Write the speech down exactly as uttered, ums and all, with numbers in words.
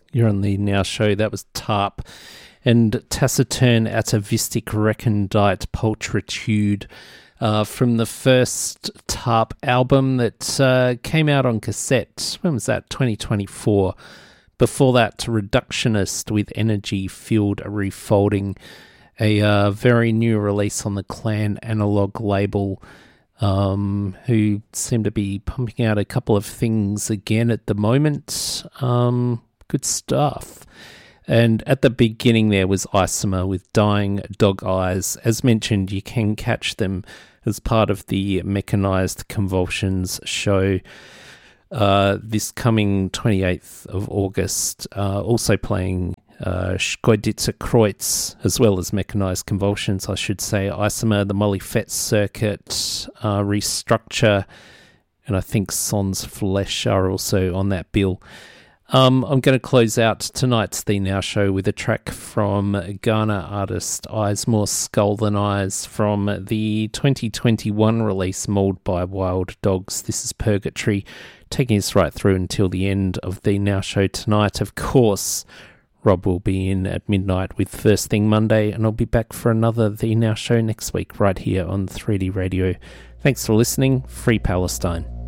You're on the Now Show. That was Tarp and Taciturn Atavistic Recondite Pulchritude uh, from the first Tarp album that uh, came out on cassette. When was that? twenty twenty-four. Before that, Reductionist with Energy Fueled Refolding, a uh, very new release on the Clan Analog label, um, who seem to be pumping out a couple of things again at the moment. Um, good stuff. And at the beginning there was Isomer with Dying Dog Eyes. As mentioned, you can catch them as part of the Mechanized Convulsions show uh, this coming twenty-eighth of August. Uh, also playing uh, Schkeuditzer Kreuz, as well as Mechanized Convulsions, I should say. Isomer, the Molly Fett Circuit, uh, Restructure, and I think Sans Flesh are also on that bill. Um, I'm going to close out tonight's The Now Show with a track from Ghana artist Eyes More Skull Than Eyes from the twenty twenty-one release Mauled by Wild Dogs. This is Purgatory, taking us right through until the end of The Now Show tonight. Of course, Rob will be in at midnight with First Thing Monday, and I'll be back for another The Now Show next week right here on three D Radio. Thanks for listening. Free Palestine.